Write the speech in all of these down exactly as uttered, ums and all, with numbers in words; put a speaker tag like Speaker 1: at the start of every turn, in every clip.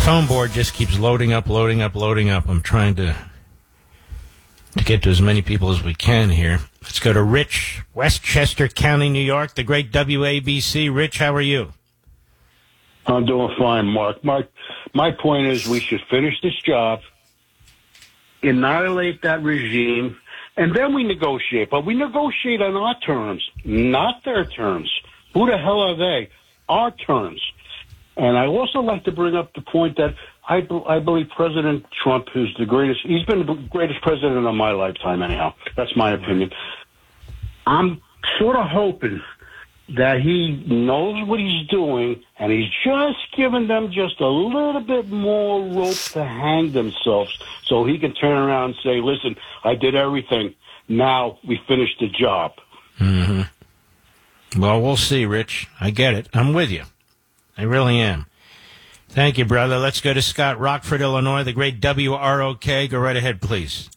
Speaker 1: phone board just keeps loading up, loading up, loading up. I'm trying to to get to as many people as we can here. Let's go to Rich, Westchester County, New York, the great W A B C. Rich, how are you?
Speaker 2: I'm doing fine, Mark. My, my point is we should finish this job, annihilate that regime, and then we negotiate. But we negotiate on our terms, not their terms. Who the hell are they? Our terms. And I also like to bring up the point that I, be- I believe President Trump is the greatest. He's been the greatest president of my lifetime, anyhow. That's my opinion. I'm sort of hoping that he knows what he's doing, and he's just giving them just a little bit more rope to hang themselves so he can turn around and say, listen, I did everything. Now we finished the job.
Speaker 1: Mm-hmm. Well, we'll see, Rich. I get it. I'm with you. I really am. Thank you, brother. Let's go to Scott, Rockford, Illinois, the great W R O K. Go right ahead, please.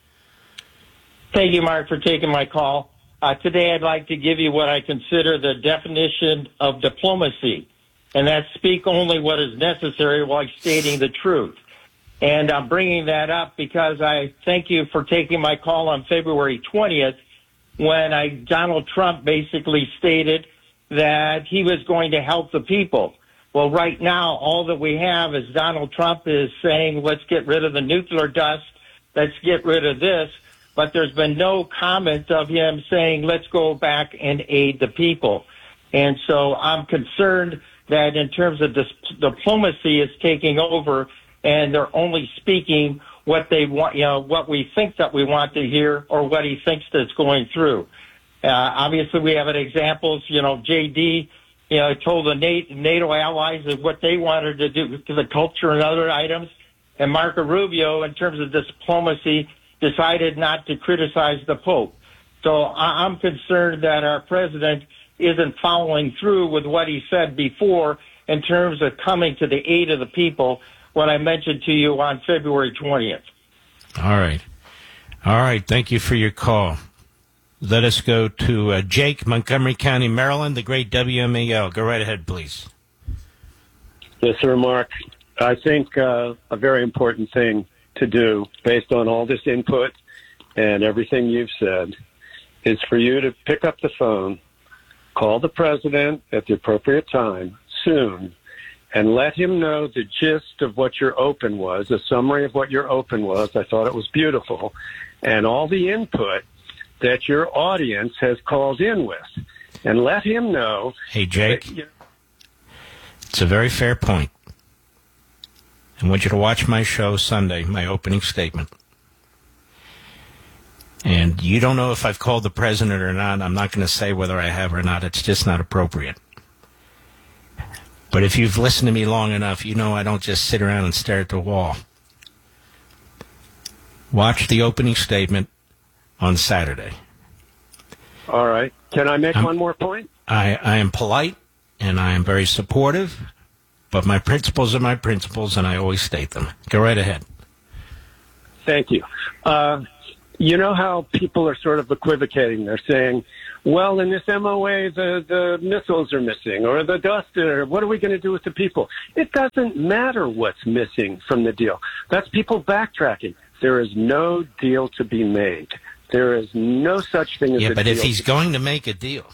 Speaker 3: Thank you, Mark, for taking my call. Uh, today I'd like to give you what I consider the definition of diplomacy, and that's speak only what is necessary while stating the truth. And I'm bringing that up because I thank you for taking my call on February twentieth when I Donald Trump basically stated that he was going to help the people. Well, right now, all that we have is Donald Trump is saying, let's get rid of the nuclear dust, let's get rid of this, but there's been no comment of him saying, let's go back and aid the people. And so I'm concerned that in terms of this, diplomacy is taking over, and they're only speaking what they want, you know, what we think that we want to hear or what he thinks that's going through. Uh, obviously, we have an examples, you know, J D, you know, told the NATO allies of what they wanted to do to the culture and other items. And Marco Rubio, in terms of diplomacy, decided not to criticize the Pope. So I'm concerned that our president isn't following through with what he said before in terms of coming to the aid of the people, what I mentioned to you on February twentieth.
Speaker 1: All right. All right. Thank you for your call. Let us go to uh, Jake, Montgomery County, Maryland, the great W M A L. Go right ahead, please.
Speaker 4: Yes, sir, Mark. I think uh, a very important thing to do, based on all this input and everything you've said, is for you to pick up the phone, call the president at the appropriate time, soon, and let him know the gist of what your open was, a summary of what your open was. I thought it was beautiful. And all the input that your audience has called in with. And let him know.
Speaker 1: Hey, Jake,
Speaker 4: that, you know,
Speaker 1: it's a very fair point. I want you to watch my show Sunday, my opening statement. And you don't know if I've called the president or not. I'm not going to say whether I have or not. It's just not appropriate. But if you've listened to me long enough, you know I don't just sit around and stare at the wall. Watch the opening statement on Saturday.
Speaker 4: All right. Can I make
Speaker 1: I'm,
Speaker 4: one more point?
Speaker 1: I, I am polite, and I am very supportive, but my principles are my principles, and I always state them. Go right ahead.
Speaker 4: Thank you. Uh, you know how people are sort of equivocating. They're saying, well, in this M O A, the, the missiles are missing, or the dust, or what are we going to do with the people? It doesn't matter what's missing from the deal. That's people backtracking. There is no deal to be made. There is no such thing as
Speaker 1: yeah,
Speaker 4: a deal.
Speaker 1: Yeah, but if he's going to make a deal,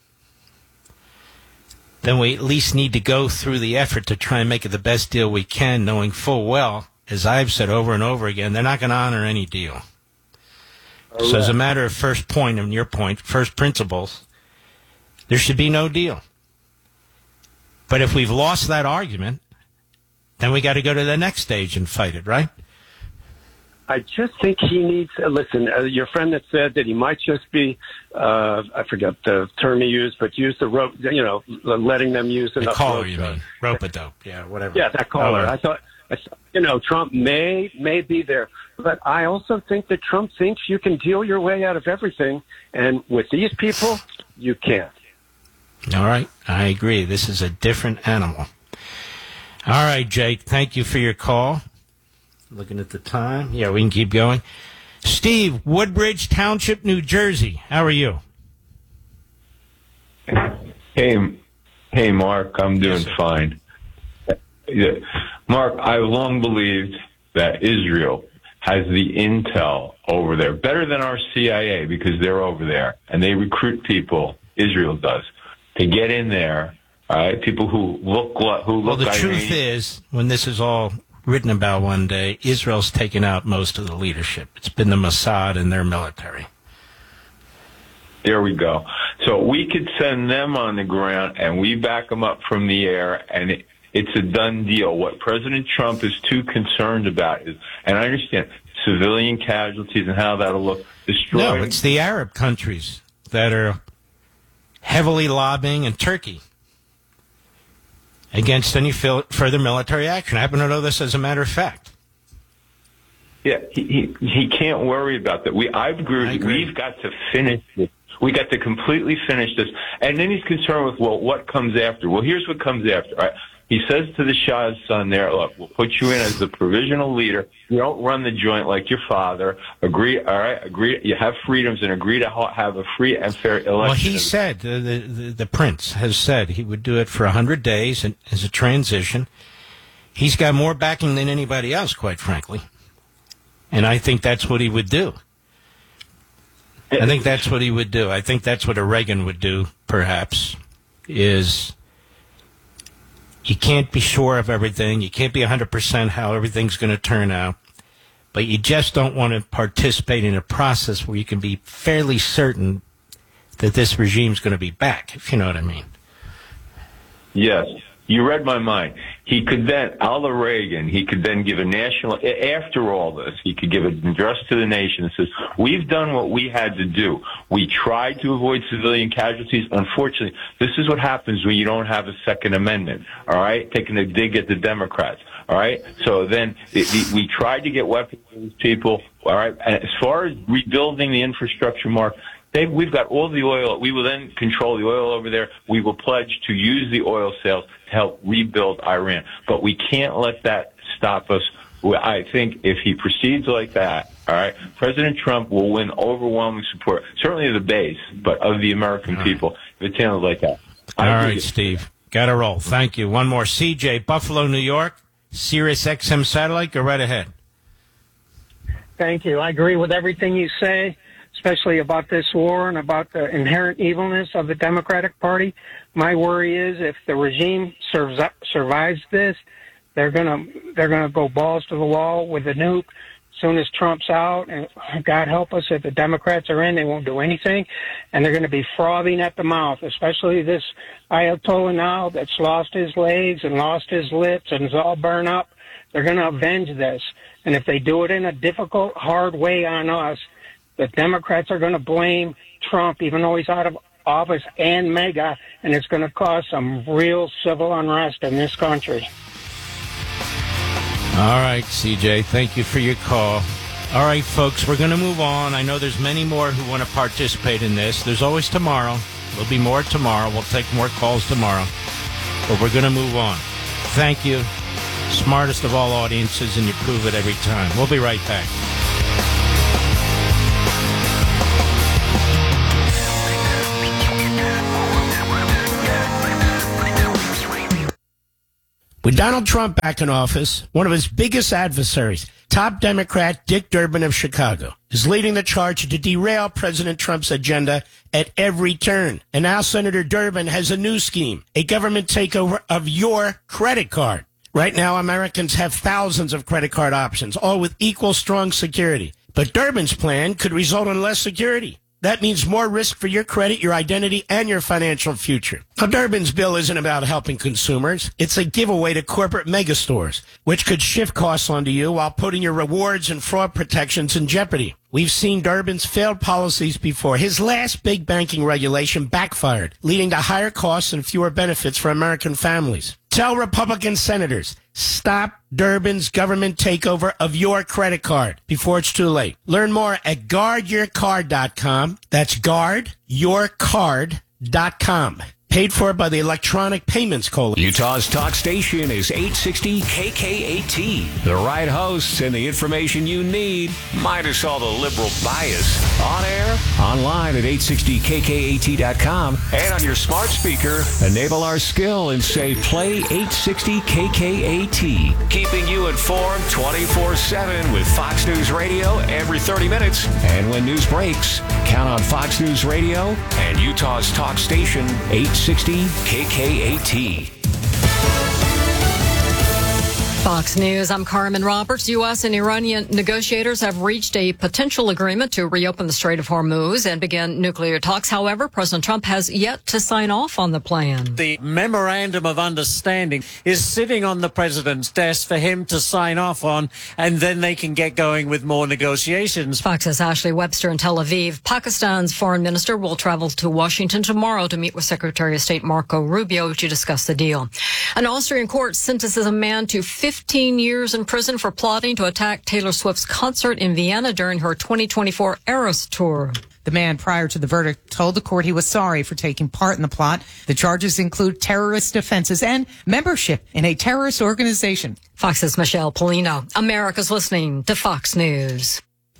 Speaker 1: then we at least need to go through the effort to try and make it the best deal we can, knowing full well, as I've said over and over again, they're not going to honor any deal. Correct. So as a matter of first point, and your point, first principles, there should be no deal. But if we've lost that argument, then we got to go to the next stage and fight it, right?
Speaker 4: I just think he needs, uh, listen, uh, your friend that said that he might just be, uh, I forget the term he used, but use the rope, you know, letting them use
Speaker 1: the
Speaker 4: enough
Speaker 1: caller,
Speaker 4: rope.
Speaker 1: you mean, rope-a-dope, yeah, whatever.
Speaker 4: Yeah, that caller.
Speaker 1: Oh,
Speaker 4: I thought, I thought, you know, Trump may, may be there, but I also think that Trump thinks you can deal your way out of everything, and with these people, you can't.
Speaker 1: All right, I agree. This is a different animal. All right, Jake, thank you for your call. Looking at the time. Yeah, we can keep going. Steve, Woodbridge Township, New Jersey. How are you?
Speaker 5: Hey, hey, Mark. I'm doing
Speaker 1: yes,
Speaker 5: fine. Yeah. Mark, I've long believed that Israel has the intel over there, better than our C I A, because they're over there and they recruit people. Israel does to get in there. All right, people who look who look.
Speaker 1: Well, the
Speaker 5: Iranian.
Speaker 1: truth is, when this is all written about one day, Israel's taken out most of the leadership. It's been the Mossad and their military.
Speaker 5: There we go. So we could send them on the ground and we back them up from the air, and it, it's a done deal. What President Trump is too concerned about is, and I understand, civilian casualties and how that'll look. Destroying.
Speaker 1: No, it's the Arab countries that are heavily lobbying, and Turkey, against any fil- further military action. I happen to know this as a matter of fact.
Speaker 5: Yeah, he he, he can't worry about that. We I've agreed.
Speaker 1: I agree.
Speaker 5: We've got to finish this. We got to completely finish this. And then he's concerned with, well, what comes after? Well, here's what comes after. All right? He says to the Shah's son there, look, we'll put you in as the provisional leader. You don't run the joint like your father. Agree, all right? Agree. You have freedoms and agree to ha- have a free and fair election.
Speaker 1: Well, he said, uh, the, the, the prince has said he would do it for one hundred days and, as a transition. He's got more backing than anybody else, quite frankly. And I think that's what he would do. I think that's what he would do. I think that's what a Reagan would do, perhaps, is you can't be sure of everything. You can't be one hundred percent how everything's going to turn out. But you just don't want to participate in a process where you can be fairly certain that this regime's going to be back, if you know what I mean.
Speaker 5: Yes. You read my mind. He could then, a la Reagan, he could then give a national, after all this, he could give an address to the nation and says, we've done what we had to do. We tried to avoid civilian casualties. Unfortunately, this is what happens when you don't have a Second Amendment, all right, taking a dig at the Democrats, all right? So then the, the, we tried to get weapons to these people, all right? And as far as rebuilding the infrastructure, Mark, Dave, we've got all the oil. We will then control the oil over there. We will pledge to use the oil sales to help rebuild Iran. But we can't let that stop us. I think if he proceeds like that, all right, President Trump will win overwhelming support, certainly of the base, but of the American people, if it's handled like that.
Speaker 1: All right, Steve. Got to roll. Thank you. One more. C J, Buffalo, New York, Sirius X M satellite. Go right ahead.
Speaker 6: Thank you. I agree with everything you say, especially about this war and about the inherent evilness of the Democratic Party. My worry is if the regime serves up, survives this, they're gonna they're gonna go balls to the wall with the nuke. As soon as Trump's out, and God help us if the Democrats are in, they won't do anything, and they're going to be frothing at the mouth. Especially this Ayatollah now that's lost his legs and lost his lips and is all burned up. They're going to avenge this, and if they do it in a difficult, hard way on us, the Democrats are going to blame Trump, even though he's out of office, and MAGA, and it's going to cause some real civil unrest in this country.
Speaker 1: All right, C J, thank you for your call. All right, folks, we're going to move on. I know there's many more who want to participate in this. There's always tomorrow. There'll be more tomorrow. We'll take more calls tomorrow. But we're going to move on. Thank you. Smartest of all audiences, and you prove it every time. We'll be right back. With Donald Trump back in office, one of his biggest adversaries, top Democrat Dick Durbin of Chicago, is leading the charge to derail President Trump's agenda at every turn. And now Senator Durbin has a new scheme, a government takeover of your credit card. Right now, Americans have thousands of credit card options, all with equal strong security. But Durbin's plan could result in less security. That means more risk for your credit, your identity, and your financial future. Now, Durbin's bill isn't about helping consumers. It's a giveaway to corporate megastores, which could shift costs onto you while putting your rewards and fraud protections in jeopardy. We've seen Durbin's failed policies before. His last big banking regulation backfired, leading to higher costs and fewer benefits for American families. Tell Republican senators, stop Durbin's government takeover of your credit card before it's too late. Learn more at guard your card dot com. That's guard your card dot com. Paid for by the Electronic Payments Coalition.
Speaker 7: Utah's talk station is eight sixty K K A T. The right hosts and the information you need, minus all the liberal bias. On air, online at eight sixty K K A T dot com, and on your smart speaker, enable our skill and say play eight sixty K K A T. Keeping you informed twenty-four seven with Fox News Radio every thirty minutes. And when news breaks, count on Fox News Radio and Utah's talk station eight sixty K K A T.
Speaker 8: Fox News, I'm Carmen Roberts. U S and Iranian negotiators have reached a potential agreement to reopen the Strait of Hormuz and begin nuclear talks. However, President Trump has yet to sign off on the plan.
Speaker 9: The memorandum of understanding is sitting on the president's desk for him to sign off on, and then they can get going with more negotiations.
Speaker 8: Fox's Ashley Webster in Tel Aviv. Pakistan's foreign minister will travel to Washington tomorrow to meet with Secretary of State Marco Rubio to discuss the deal. An Austrian court sentences a man to fifteen years in prison for plotting to attack Taylor Swift's concert in Vienna during her twenty twenty-four Eras tour.
Speaker 10: The man, prior to the verdict, told the court he was sorry for taking part in the plot. The charges include terrorist offenses and membership in a terrorist organization.
Speaker 8: Fox's Michelle Polino. America's listening to Fox News.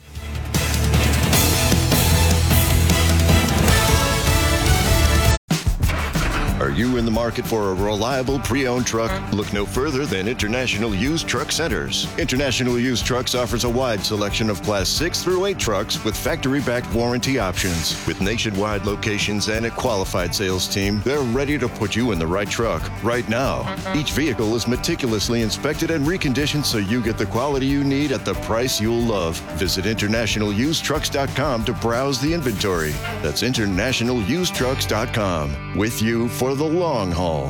Speaker 11: Are you in the market for a reliable pre-owned truck? Look no further than International Used Truck Centers. International Used Trucks offers a wide selection of Class six through eight trucks with factory-backed warranty options. With nationwide locations and a qualified sales team, they're ready to put you in the right truck right now. Each vehicle is meticulously inspected and reconditioned so you get the quality you need at the price you'll love. Visit international used trucks dot com to browse the inventory. That's international used trucks dot com. With you for the long haul.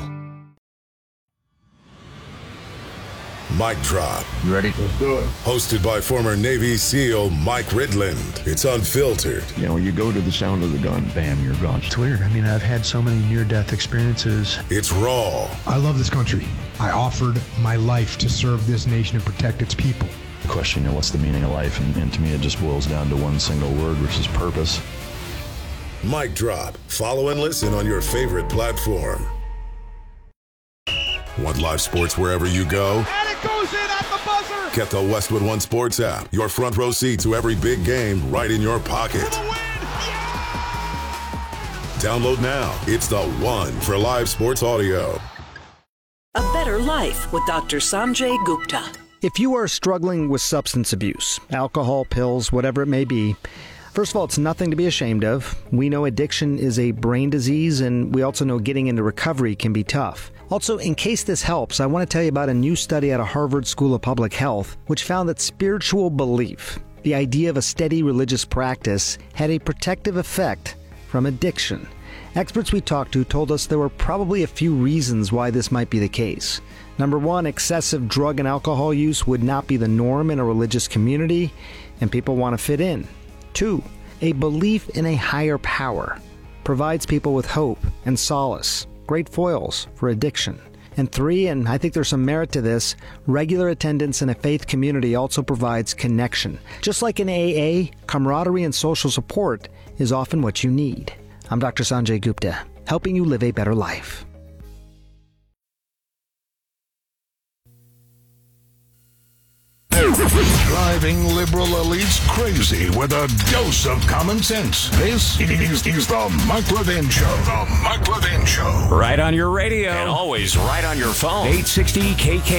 Speaker 12: Mic Drop.
Speaker 13: You ready?
Speaker 12: Let's do it. Hosted by former Navy SEAL Mike Ridland. It's unfiltered.
Speaker 13: You know, you go to the sound of the gun, bam, you're gone.
Speaker 14: It's weird. I mean, I've had so many near-death experiences.
Speaker 12: It's raw.
Speaker 14: I love this country. I offered my life to serve this nation and protect its people.
Speaker 13: The question, you know, what's the meaning of life? And, and to me, it just boils down to one single word, which is purpose.
Speaker 12: Mic Drop. Follow and listen on your favorite platform. Want live sports wherever you go?
Speaker 15: And it goes in at the buzzer!
Speaker 12: Get the Westwood One Sports app. Your front row seat to every big game right in your pocket. Yeah! Download now. It's the one for live sports audio.
Speaker 16: A better life with Doctor Sanjay Gupta.
Speaker 17: If you are struggling with substance abuse, alcohol, pills, whatever it may be, first of all, it's nothing to be ashamed of. We know addiction is a brain disease, and we also know getting into recovery can be tough. Also, in case this helps, I want to tell you about a new study out of Harvard School of Public Health, which found that spiritual belief, the idea of a steady religious practice, had a protective effect from addiction. Experts we talked to told us there were probably a few reasons why this might be the case. Number one, excessive drug and alcohol use would not be the norm in a religious community, and people want to fit in. Two, a belief in a higher power provides people with hope and solace, great foils for addiction. And three, and I think there's some merit to this, regular attendance in a faith community also provides connection. Just like in A A, camaraderie and social support is often what you need. I'm Doctor Sanjay Gupta, helping you live a better life.
Speaker 12: Driving liberal elites crazy with a dose of common sense. This is, is the Mike Levin Show. The Mike Levin Show.
Speaker 7: Right on your radio. And always right on your phone. eight sixty K K